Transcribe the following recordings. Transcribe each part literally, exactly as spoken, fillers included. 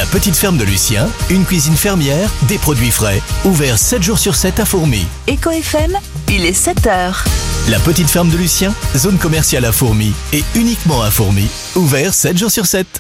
La petite ferme de Lucien, une cuisine fermière, des produits frais. Ouvert sept jours sur sept à Fourmies. Eco F M, il est sept heures. La petite ferme de Lucien, zone commerciale à Fourmies et uniquement à Fourmies. Ouvert sept jours sur sept.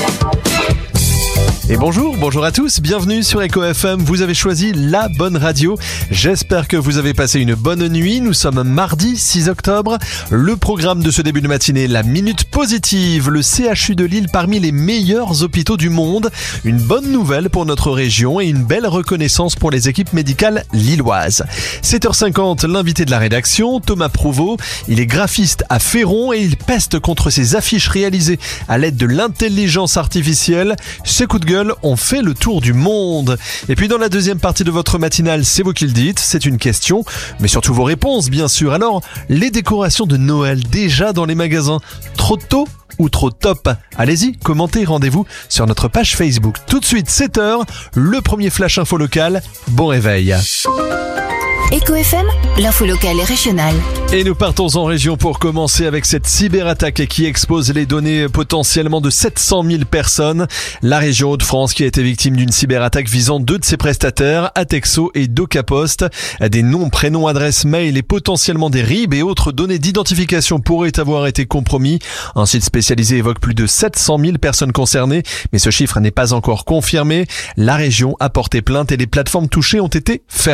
Et bonjour, bonjour à tous, bienvenue sur Eco F M, vous avez choisi la bonne radio. J'espère que vous avez passé une bonne nuit, nous sommes mardi six octobre. Le programme de ce début de matinée, la Minute Positive, le C H U de Lille parmi les meilleurs hôpitaux du monde. Une bonne nouvelle pour notre région et une belle reconnaissance pour les équipes médicales lilloises. sept heures cinquante, l'invité de la rédaction, Thomas Prouveau. Il est graphiste à Féron et il peste contre ses affiches réalisées à l'aide de l'intelligence artificielle. Ses coups de gueule ont fait le tour du monde. Et puis dans la deuxième partie de votre matinale, c'est vous qui le dites, c'est une question, mais surtout vos réponses bien sûr. Alors, les décorations de Noël déjà dans les magasins, trop tôt ou trop top? Allez-y, commentez, rendez-vous sur notre page Facebook. Tout de suite, sept heures, le premier flash info local. Bon réveil. Eco F M, l'info locale et régionale. Et nous partons en région pour commencer avec cette cyberattaque qui expose les données potentiellement de sept cent mille personnes. La région Hauts-de-France qui a été victime d'une cyberattaque visant deux de ses prestataires, Atexo et DocaPost. Des noms, prénoms, adresses mail et potentiellement des R I B et autres données d'identification pourraient avoir été compromis. Un site spécialisé évoque plus de sept cent mille personnes concernées, mais ce chiffre n'est pas encore confirmé. La région a porté plainte et les plateformes touchées ont été fermées.